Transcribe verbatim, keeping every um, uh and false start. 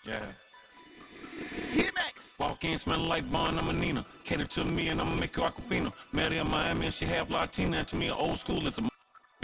Yeah. Hit me. Walk in smelling like Bon, I'm a Nina. Cater to me and I'ma make you Aquafina. Married in Miami and she half Latina. To me, old school is a